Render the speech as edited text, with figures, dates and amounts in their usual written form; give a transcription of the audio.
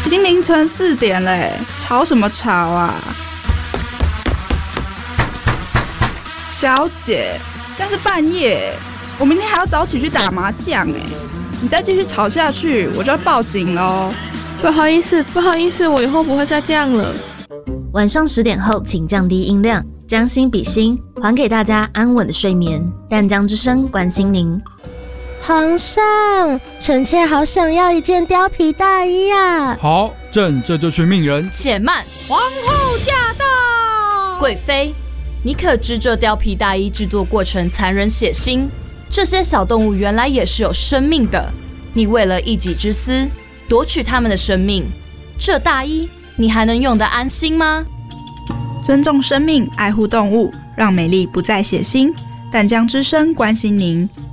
经凌晨4点嘞，吵什么吵啊？小姐，现在是半夜，我明天还要早起去打麻将哎，你再继续吵下去，我就要报警喽。 不好意思，我以后不会再这样了。 晚上10点后，请降低音量，将心比心，还给大家安稳的睡眠。淡江之声关心您。 皇上，臣妾好想要一件貂皮大衣啊！ 好，朕这就去命人。 且慢， 皇后驾到！ 贵妃，你可知这貂皮大衣制作过程残忍血腥？这些小动物原来也是有生命的，你为了一己之私，夺取他们的生命，这大衣你还能用得安心吗？ 尊重生命，爱护动物，让美丽不再血腥。淡江之声关心您。